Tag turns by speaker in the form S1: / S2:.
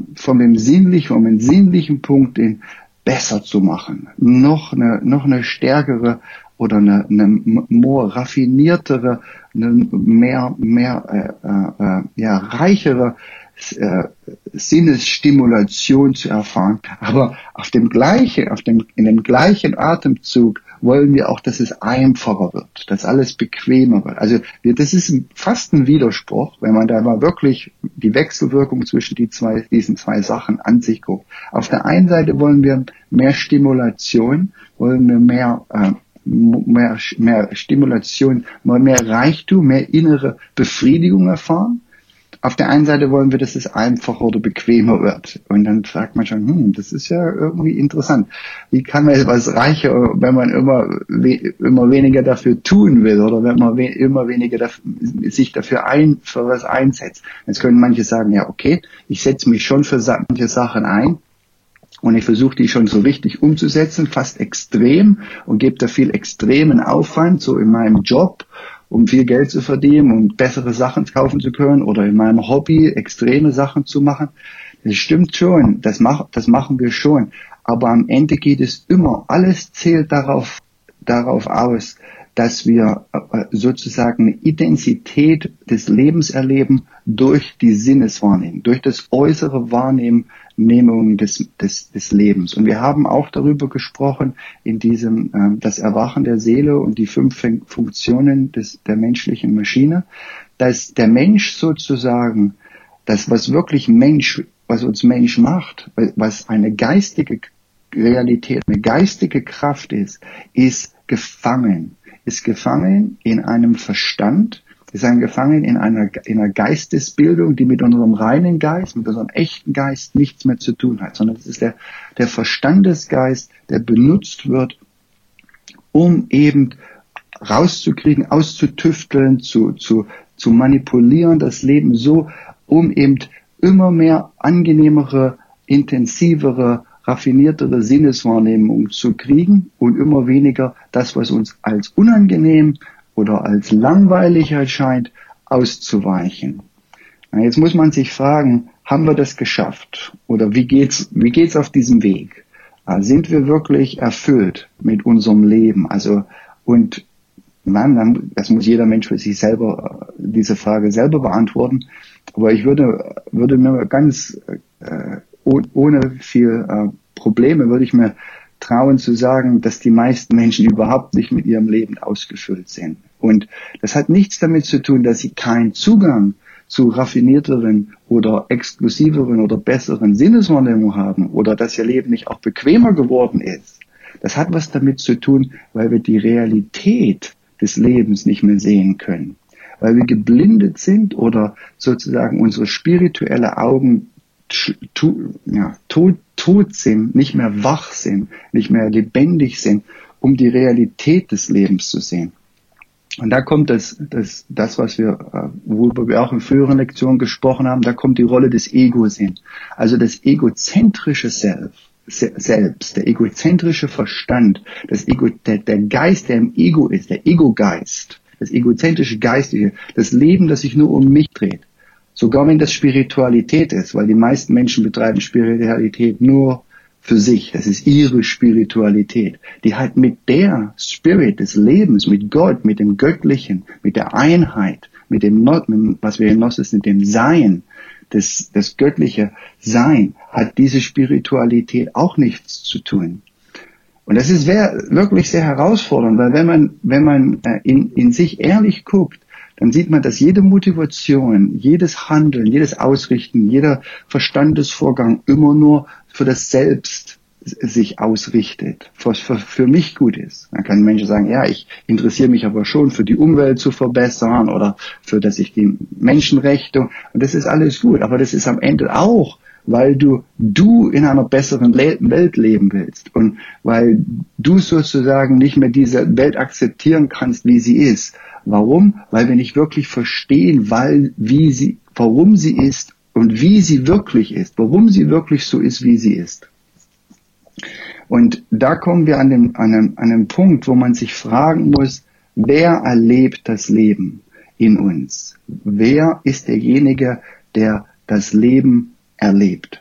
S1: von dem sinnlichen Punkt in besser zu machen, noch eine stärkere oder eine more raffiniertere, reichere Sinnesstimulation zu erfahren. Aber in dem gleichen Atemzug wollen wir auch, dass es einfacher wird, dass alles bequemer wird. Also das ist fast ein Widerspruch, wenn man da mal wirklich die Wechselwirkung zwischen diesen zwei Sachen an sich guckt. Auf der einen Seite wollen wir mehr Stimulation, wollen wir mehr Stimulation, mehr Reichtum, mehr innere Befriedigung erfahren. Auf der einen Seite wollen wir, dass es einfacher oder bequemer wird. Und dann fragt man schon, das ist ja irgendwie interessant. Wie kann man etwas reicher, wenn man immer weniger dafür tun will oder wenn man immer weniger sich für was einsetzt? Jetzt können manche sagen, ja okay, ich setze mich schon für manche Sachen ein. Und ich versuche die schon so richtig umzusetzen, fast extrem, und gebe da viel extremen Aufwand, so in meinem Job, um viel Geld zu verdienen, um bessere Sachen kaufen zu können, oder in meinem Hobby extreme Sachen zu machen. Das stimmt schon, das machen wir schon. Aber am Ende geht es immer, alles zählt darauf aus, dass wir sozusagen eine Intensität des Lebens erleben durch die Sinneswahrnehmung, durch das äußere Wahrnehmen des Lebens. Und wir haben auch darüber gesprochen in diesem das Erwachen der Seele und die 5 Funktionen der menschlichen Maschine, dass der Mensch sozusagen, das was uns Mensch macht, was eine geistige Realität, eine geistige Kraft ist gefangen in einem Verstand, ist gefangen in einer Geistesbildung, die mit unserem reinen Geist, mit unserem echten Geist nichts mehr zu tun hat, sondern es ist der Verstandesgeist, der benutzt wird, um eben rauszukriegen, auszutüfteln, zu manipulieren, das Leben so, um eben immer mehr angenehmere, intensivere, raffiniertere Sinneswahrnehmung zu kriegen und immer weniger das, was uns als unangenehm oder als langweilig erscheint, auszuweichen. Jetzt muss man sich fragen, haben wir das geschafft? Oder wie geht's auf diesem Weg? Sind wir wirklich erfüllt mit unserem Leben? Das muss jeder Mensch für sich selber, diese Frage selber beantworten. Aber ich würde mir ganz, ohne viel Probleme, würde ich mir trauen zu sagen, dass die meisten Menschen überhaupt nicht mit ihrem Leben ausgefüllt sind. Und das hat nichts damit zu tun, dass sie keinen Zugang zu raffinierteren oder exklusiveren oder besseren Sinneswahrnehmungen haben oder dass ihr Leben nicht auch bequemer geworden ist. Das hat was damit zu tun, weil wir die Realität des Lebens nicht mehr sehen können. Weil wir geblindet sind oder sozusagen unsere spirituelle Augen tot sind, nicht mehr wach sind, nicht mehr lebendig sind, um die Realität des Lebens zu sehen. Und da kommt das, was worüber wir auch in früheren Lektionen gesprochen haben, da kommt die Rolle des Egos hin. Also das egozentrische Selbst, der egozentrische Verstand, der Geist, der im Ego ist, der Ego-Geist, das egozentrische Geistige, das Leben, das sich nur um mich dreht. Sogar wenn das Spiritualität ist, weil die meisten Menschen betreiben Spiritualität nur für sich. Das ist ihre Spiritualität. Die halt mit der Spirit des Lebens, mit Gott, mit dem Göttlichen, mit der Einheit, mit dem, was wir in Gnosis mit dem Sein, das göttliche Sein, hat diese Spiritualität auch nichts zu tun. Und das ist wirklich sehr herausfordernd, weil wenn man in sich ehrlich guckt, dann sieht man, dass jede Motivation, jedes Handeln, jedes Ausrichten, jeder Verstandesvorgang immer nur für das Selbst sich ausrichtet, was für mich gut ist. Dann kann ein Mensch sagen, ja, ich interessiere mich aber schon für die Umwelt zu verbessern oder für, dass ich die Menschenrechte, und das ist alles gut, aber das ist am Ende auch, weil du in einer besseren Welt leben willst und weil du sozusagen nicht mehr diese Welt akzeptieren kannst, wie sie ist. Warum? Weil wir nicht wirklich verstehen, warum sie ist und wie sie wirklich ist, warum sie wirklich so ist, wie sie ist. Und da kommen wir an einem Punkt, wo man sich fragen muss, wer erlebt das Leben in uns? Wer ist derjenige, der das Leben erlebt?